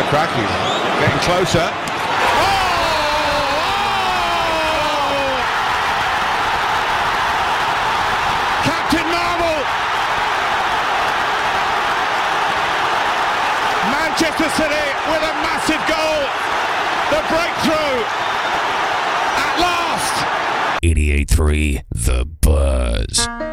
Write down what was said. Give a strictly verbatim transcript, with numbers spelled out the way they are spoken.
Lukaku getting closer. Captain Marvel! Manchester City with a massive goal. The breakthrough at last. eighty-eight point three The Buzz.